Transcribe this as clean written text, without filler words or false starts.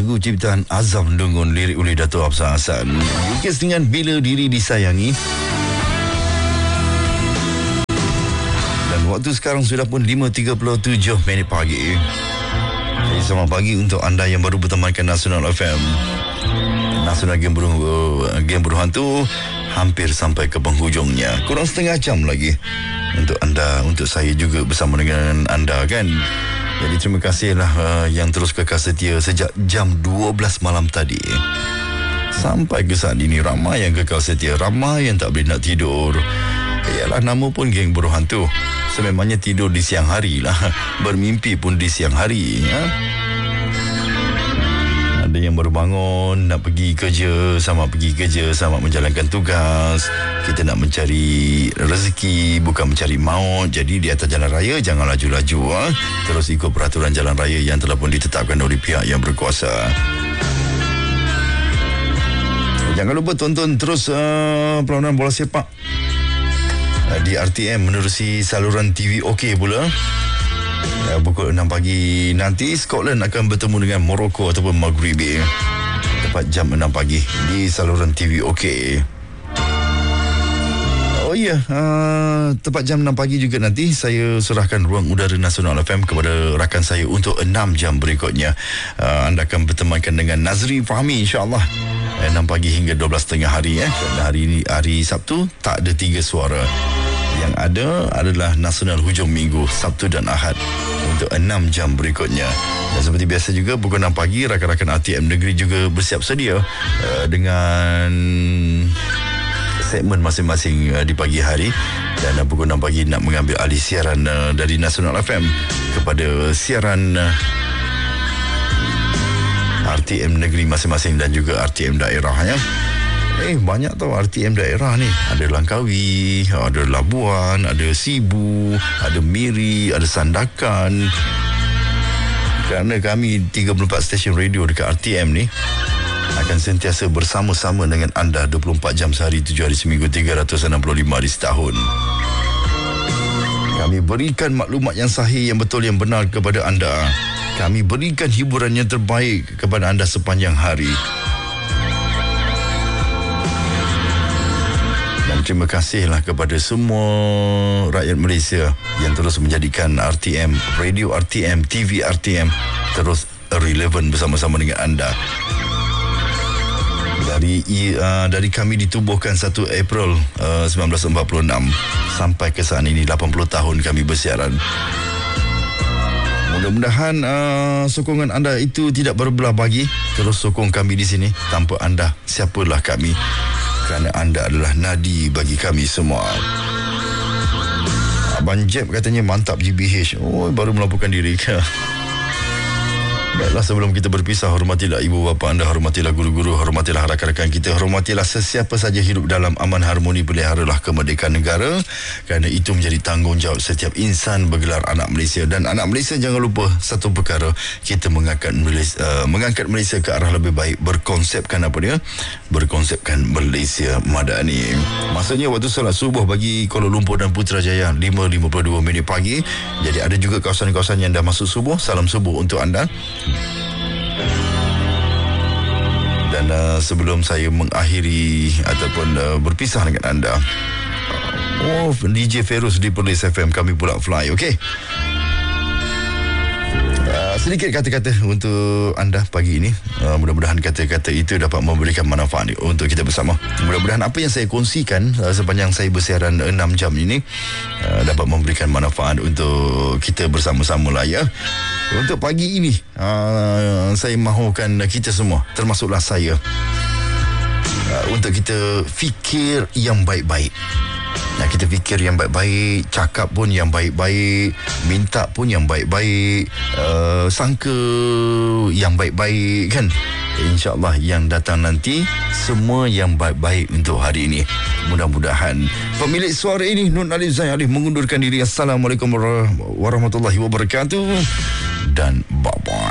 Lagu ciptaan Azam Dungun, lirik oleh Dato' Hafsah Hassan. Lukis dengan Bila Diri Disayangi. Dan waktu sekarang sudah pun 5.37 minit pagi. Jadi selamat pagi untuk anda yang baru bertemankan Nasional FM. Nasional Game Berhantu hampir sampai ke penghujungnya. Kurang setengah jam lagi untuk anda, untuk saya juga bersama dengan anda kan. Jadi terima kasihlah yang terus kekal setia sejak jam 12 malam tadi sampai ke saat ini. Ramai yang kekal setia, ramai yang tak boleh nak tidur. Ialah nama pun Geng Berhantu. Sememangnya tidur di siang hari lah, bermimpi pun di siang hari ya. Ada yang baru bangun, nak pergi kerja, selamat pergi kerja, selamat menjalankan tugas. Kita nak mencari rezeki, bukan mencari maut. Jadi di atas jalan raya, jangan laju-laju. Terus ikut peraturan jalan raya yang telah pun ditetapkan oleh pihak yang berkuasa. Jangan lupa tonton terus perlawanan bola sepak di RTM menerusi saluran TV OK pula. Pukul 6 pagi nanti Scotland akan bertemu dengan Morocco ataupun Maghribi tepat jam 6 pagi di saluran TV OK. Oh ya, tepat jam 6 pagi juga nanti saya serahkan ruang udara Nasional FM kepada rakan saya untuk 6 jam berikutnya. Anda akan bertemankan dengan Nazri Fahmi insya-Allah 6 pagi hingga 12.30 hari Kerana hari ini hari Sabtu tak ada 3 suara. Yang ada adalah Nasional Hujung Minggu Sabtu dan Ahad untuk 6 jam berikutnya. Dan seperti biasa juga pukul 6 pagi rakan-rakan RTM Negeri juga bersiap sedia dengan segmen masing-masing di pagi hari. Dan pukul 6 pagi nak mengambil alih siaran dari Nasional FM kepada siaran RTM Negeri masing-masing dan juga RTM daerah ya. Banyak tau RTM daerah ni. Ada Langkawi, ada Labuan, ada Sibu, ada Miri, ada Sandakan. Kerana kami 34 stesen radio dekat RTM ni akan sentiasa bersama-sama dengan anda 24 jam sehari, 7 hari seminggu, 365 hari setahun. Kami berikan maklumat yang sahih, yang betul, yang benar kepada anda. Kami berikan hiburan yang terbaik kepada anda sepanjang hari. Terima kasihlah kepada semua rakyat Malaysia yang terus menjadikan RTM, radio RTM, TV RTM terus relevan bersama-sama dengan anda. Dari kami ditubuhkan 1 April 1946 sampai ke saat ini 80 tahun kami bersiaran. Mudah-mudahan sokongan anda itu tidak berbelah bagi. Terus sokong kami di sini. Tanpa anda, siapalah kami? Kerana anda adalah nadi bagi kami semua. Abang Jeb katanya mantap GBH. Baru melaporkan diri ke? Baiklah, sebelum kita berpisah, hormatilah ibu bapa anda, hormatilah guru-guru, hormatilah rakan-rakan kita, hormatilah sesiapa saja hidup dalam aman harmoni, peliharalah kemerdekaan negara. Kerana itu menjadi tanggungjawab setiap insan bergelar anak Malaysia. Dan anak Malaysia, jangan lupa satu perkara, kita mengangkat Malaysia ke arah lebih baik, berkonsepkan apa dia? Berkonsepkan Malaysia Madani. Maksudnya waktu solat subuh bagi Kuala Lumpur dan Putrajaya 5.52 minit pagi. Jadi ada juga kawasan-kawasan yang dah masuk subuh. Salam subuh untuk anda. Dan sebelum saya mengakhiri ataupun berpisah dengan anda, DJ Feroz di Perlis FM kami pula fly, okey? Sedikit kata-kata untuk anda pagi ini. Mudah-mudahan kata-kata itu dapat memberikan manfaat untuk kita bersama. Mudah-mudahan apa yang saya kongsikan sepanjang saya bersiaran 6 jam ini dapat memberikan manfaat untuk kita bersama-sama lah ya. Untuk pagi ini saya mahukan kita semua, termasuklah saya, untuk kita fikir yang baik-baik. Kita fikir yang baik-baik, cakap pun yang baik-baik, minta pun yang baik-baik, sangka yang baik-baik kan. InsyaAllah yang datang nanti semua yang baik-baik untuk hari ini. Mudah-mudahan. Pemilik suara ini Nur Alif Zain Alif mengundurkan diri. Assalamualaikum warahmatullahi wabarakatuh dan bye-bye.